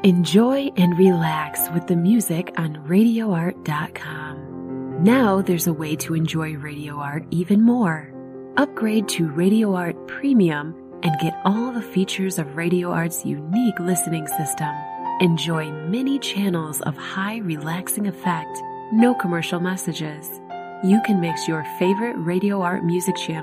Enjoy and relax with the music on RadioArt.com. Now there's a way to enjoy Radio Art even more. Upgrade to Radio Art Premium and get all the features of Radio Art's unique listening system. Enjoy many channels of high relaxing effect, no commercial messages. You can mix your favorite Radio Art music channel